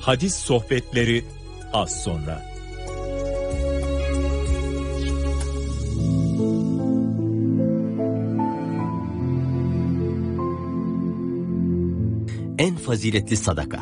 Hadis sohbetleri az sonra. En faziletli sadaka.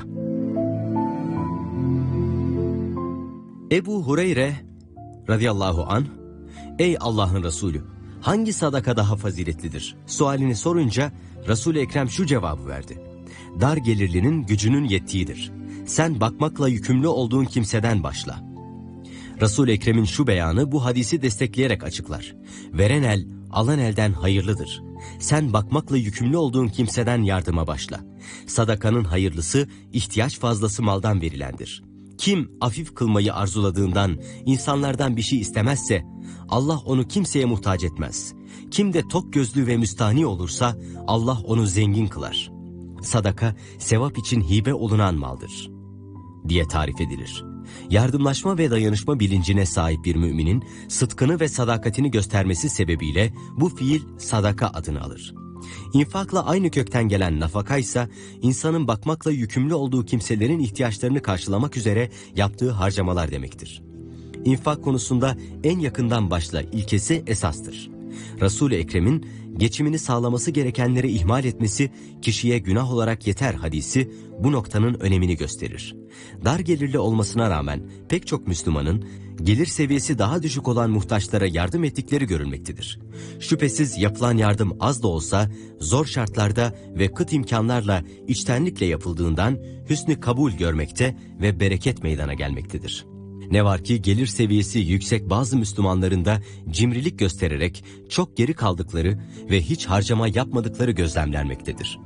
Ebu Hureyre radıyallahu anh, ey Allah'ın Resulü, hangi sadaka daha faziletlidir sualini sorunca Resul-i Ekrem şu cevabı verdi: dar gelirlinin gücünün yettiğidir. Sen bakmakla yükümlü olduğun kimseden başla. Resul-i Ekrem'in şu beyanı bu hadisi destekleyerek açıklar. Veren el, alan elden hayırlıdır. Sen bakmakla yükümlü olduğun kimseden yardıma başla. Sadakanın hayırlısı, ihtiyaç fazlası maldan verilendir. Kim afif kılmayı arzuladığından, insanlardan bir şey istemezse, Allah onu kimseye muhtaç etmez. Kim de tok gözlü ve müstahni olursa, Allah onu zengin kılar. Sadaka, sevap için hibe olunan maldır diye tarif edilir. Yardımlaşma ve dayanışma bilincine sahip bir müminin sıdkını ve sadakatini göstermesi sebebiyle bu fiil sadaka adını alır. İnfakla aynı kökten gelen nafaka ise insanın bakmakla yükümlü olduğu kimselerin ihtiyaçlarını karşılamak üzere yaptığı harcamalar demektir. İnfak konusunda en yakından başla ilkesi esastır. Resul-i Ekrem'in geçimini sağlaması gerekenleri ihmal etmesi kişiye günah olarak yeter hadisi bu noktanın önemini gösterir. Dar gelirli olmasına rağmen pek çok Müslümanın gelir seviyesi daha düşük olan muhtaçlara yardım ettikleri görülmektedir. Şüphesiz yapılan yardım az da olsa zor şartlarda ve kıt imkanlarla içtenlikle yapıldığından hüsnü kabul görmekte ve bereket meydana gelmektedir. Ne var ki gelir seviyesi yüksek bazı Müslümanların da cimrilik göstererek çok geri kaldıkları ve hiç harcama yapmadıkları gözlemlenmektedir.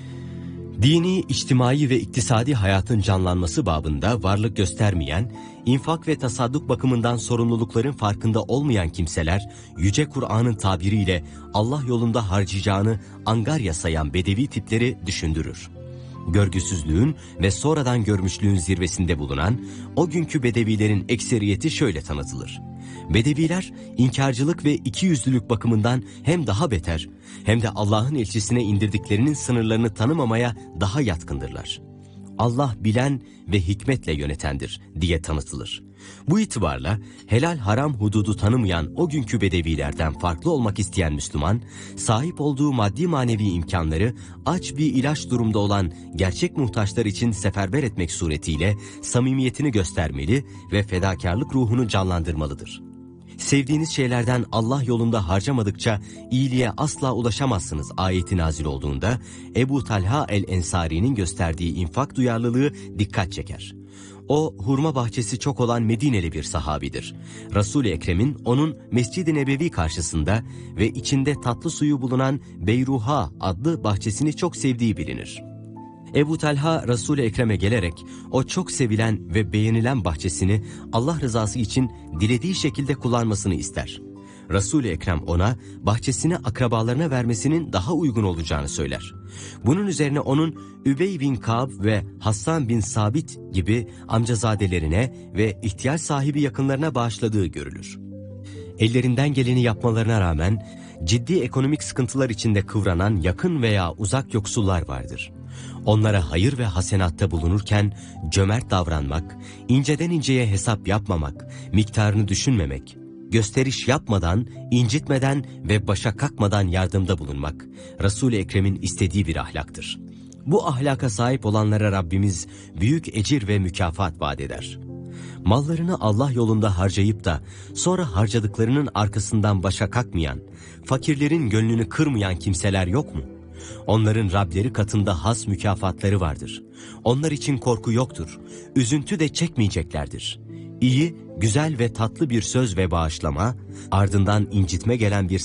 Dini, içtimai ve iktisadi hayatın canlanması babında varlık göstermeyen, infak ve tasadduk bakımından sorumlulukların farkında olmayan kimseler, Yüce Kur'an'ın tabiriyle Allah yolunda harcayacağını angarya sayan bedevi tipleri düşündürür. Görgüsüzlüğün ve sonradan görmüşlüğün zirvesinde bulunan o günkü bedevilerin ekseriyeti şöyle tanıtılır. Bedeviler inkarcılık ve ikiyüzlülük bakımından hem daha beter hem de Allah'ın elçisine indirdiklerinin sınırlarını tanımamaya daha yatkındırlar. Allah bilen ve hikmetle yönetendir diye tanıtılır. Bu itibarla helal haram hududu tanımayan o günkü bedevilerden farklı olmak isteyen Müslüman, sahip olduğu maddi manevi imkanları aç bir ilaç durumda olan gerçek muhtaçlar için seferber etmek suretiyle samimiyetini göstermeli ve fedakarlık ruhunu canlandırmalıdır. Sevdiğiniz şeylerden Allah yolunda harcamadıkça iyiliğe asla ulaşamazsınız ayeti nazil olduğunda Ebu Talha el-Ensari'nin gösterdiği infak duyarlılığı dikkat çeker. O hurma bahçesi çok olan Medineli bir sahabidir. Resul-i Ekrem'in onun Mescid-i Nebevi karşısında ve içinde tatlı suyu bulunan Beyruha adlı bahçesini çok sevdiği bilinir. Ebu Talha Resul-i Ekrem'e gelerek o çok sevilen ve beğenilen bahçesini Allah rızası için dilediği şekilde kullanmasını ister. Resul-i Ekrem ona bahçesini akrabalarına vermesinin daha uygun olacağını söyler. Bunun üzerine onun Übey bin Ka'b ve Hassan bin Sabit gibi amcazadelerine ve ihtiyaç sahibi yakınlarına bağışladığı görülür. Ellerinden geleni yapmalarına rağmen ciddi ekonomik sıkıntılar içinde kıvranan yakın veya uzak yoksullar vardır. Onlara hayır ve hasenatta bulunurken cömert davranmak, inceden inceye hesap yapmamak, miktarını düşünmemek, gösteriş yapmadan, incitmeden ve başa kalkmadan yardımda bulunmak, Resul-i Ekrem'in istediği bir ahlaktır. Bu ahlaka sahip olanlara Rabbimiz büyük ecir ve mükafat vaat eder. Mallarını Allah yolunda harcayıp da sonra harcadıklarının arkasından başa kalkmayan, fakirlerin gönlünü kırmayan kimseler yok mu? Onların Rableri katında has mükafatları vardır. Onlar için korku yoktur, üzüntü de çekmeyeceklerdir. İyi, güzel ve tatlı bir söz ve bağışlama, ardından incitme gelen bir